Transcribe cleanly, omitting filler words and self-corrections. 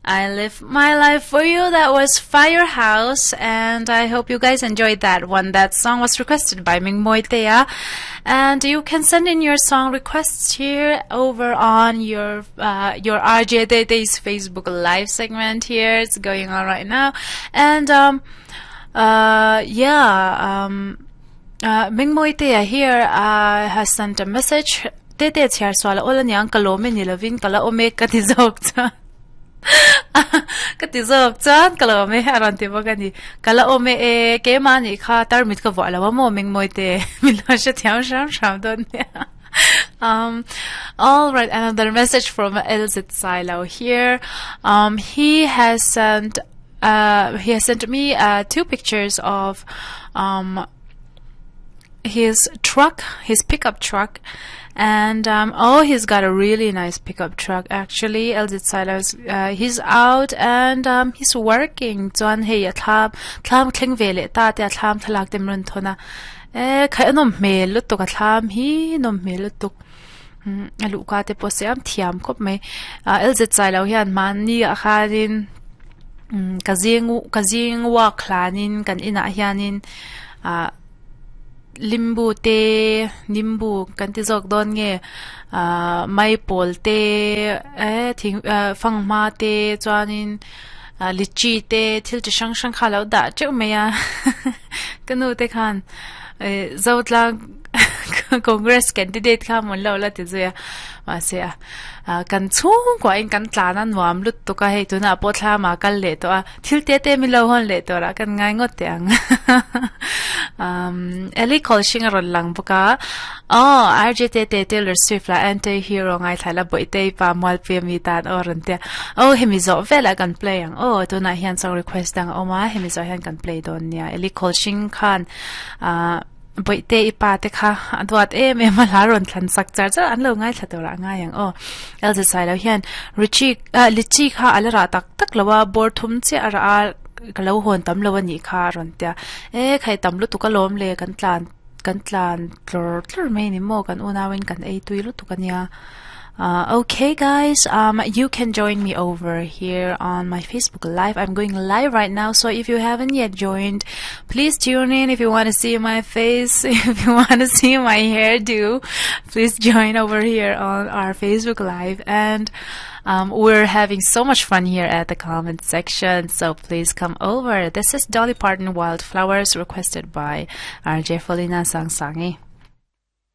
I Live My Life For You. That was Firehouse, and I hope you guys enjoyed that one. That song was requested by Ming Moitea, and you can send in your song requests here over on your RJ Day's Facebook Live segment here. It's going on right now, and Ming Moitea here has sent a message. Tete char swala ola niyang kalome nilavin kala ome katizok katizok chan kalome aron te bagani kala ome e ke mani kha tarmit ka wala wa mo Ming Moite mila sha thiam sham don all right, another message from Elzit Silo here. He has sent me 2 pictures of his pickup truck. And he's got a really nice pickup truck actually. Elzit Silos, he's out and he's working. Chuan hei thlam thleng vele ta te thlam thalak tem run thona khai nom me lutuk thlam hi nom me lutuk alu ka te posem thiam khop me Elzit Silo hian man ni a khanin kazing wa khlanin kan ina hianin limbu te nimbu kan ti zok don nge mai pol te fang ma te chuanin lichi te thil chi sang khala da che meya kanu te khan zotlang Congress candidate kha mon lo la te zoya ma se kan chung ko in kan tlana nuam lut to ka he tu na po thla ma kal le to thil te mi lo hon le to ra kan ngai ngot te ang Eli Kolshing ron lang buka RJ te Taylor Swift la anti-hero ngai thala boite pa mal pe mi tan oron te hemi zo vela kan play ang tu na hian song request ang ma hemi zo hian kan play don nia Eli Kolshing khan boite ipa te kha adwat me malaron thlan sak char an lo ngai thladora ngai yang Elza Silo hian lichi kha alara tak lawa bor thum che ara kalo hon tam lawa ni kha ron tia khai tam lu tu ka lom le kan tlan tlor me ni mo kan unawin kan ei tuilu tu kan ya. Okay guys, you can join me over here on my Facebook Live. I'm going live right now, so if you haven't yet joined, please tune in. If you want to see my face, if you want to see my hairdo, please join over here on our Facebook Live. And we're having so much fun here at the comment section, so please come over. This is Dolly Parton Wildflowers, requested by RJ Folina Sangsangi.